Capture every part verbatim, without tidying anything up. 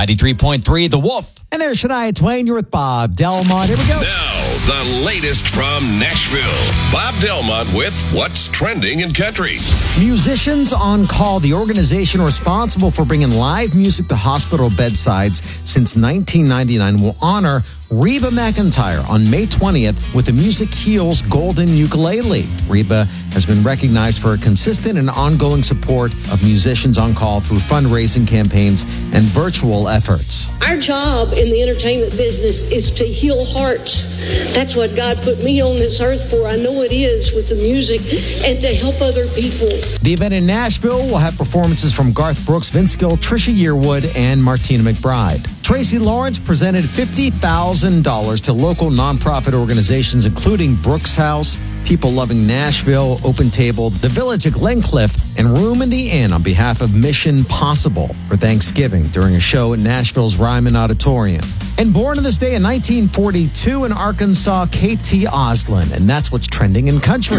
ninety-three point three The Wolf. And there's Shania Twain. You're with Bob Delmont. Here we go. Now, the latest from Nashville. Bob Delmont with What's Trending in Country. Musicians on Call, the organization responsible for bringing live music to hospital bedsides since nineteen ninety-nine, will honor Reba McEntire on May twentieth with the Music Heals Golden Ukulele. Reba has been recognized for her consistent and ongoing support of musicians on call through fundraising campaigns and virtual efforts. Our job in the entertainment business is to heal hearts. That's what God put me on this earth for. I know it is with the music, and to help other people. The event in Nashville will have performances from Garth Brooks, Vince Gill, Trisha Yearwood, and Martina McBride. Tracy Lawrence presented fifty thousand dollars to local nonprofit organizations, including Brooks House, People Loving Nashville, Open Table, The Village at Glencliff, and Room in the Inn on behalf of Mission Possible for Thanksgiving during a show at Nashville's Ryman Auditorium. And born on this day in nineteen forty-two in Arkansas, K T Oslin. And that's what's trending in country.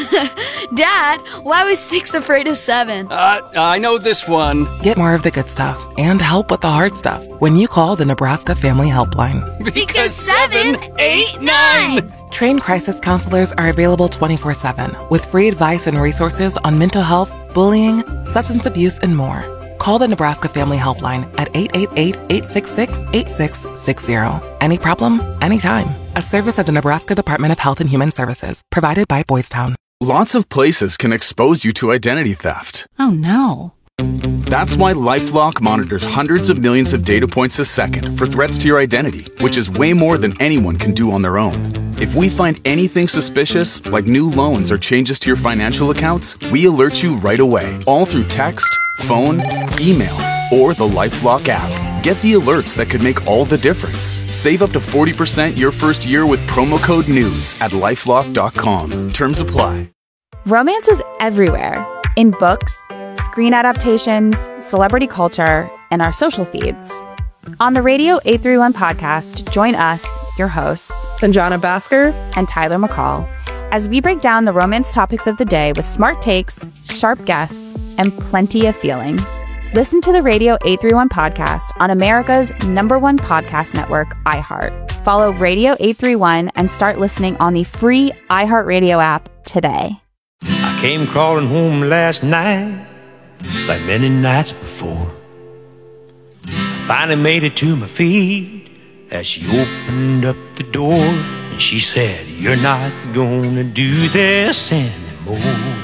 Dad, why was six afraid of seven? Uh, I know this one. Get more of the good stuff and help with the hard stuff when you call the Nebraska Family Helpline. Because seven, eight, nine. Trained crisis counselors are available twenty-four seven with free advice and resources on mental health, bullying, substance abuse, and more. Call the Nebraska Family Helpline at eight eight eight, eight six six, eight six six zero. Any problem, anytime. A service of the Nebraska Department of Health and Human Services, provided by Boys Town. Lots of places can expose you to identity theft. Oh, no. That's why LifeLock monitors hundreds of millions of data points a second for threats to your identity, which is way more than anyone can do on their own. If we find anything suspicious, like new loans or changes to your financial accounts, we alert you right away, all through text, phone, email, or the LifeLock app. Get the alerts that could make all the difference. Save up to forty percent your first year with promo code NEWS at lifelock dot com. Terms apply. Romance is everywhere. In books, screen adaptations, celebrity culture, and our social feeds. On the Radio eight thirty-one podcast, join us, your hosts, Sanjana Basker and Tyler McCall, as we break down the romance topics of the day with smart takes, sharp guests, and plenty of feelings. Listen to the Radio eight thirty-one podcast on America's number one podcast network, iHeart. Follow Radio eight thirty-one and start listening on the free iHeartRadio app today. I came crawling home last night, like many nights before. I finally made it to my feet as she opened up the door, and she said, "You're not gonna do this anymore."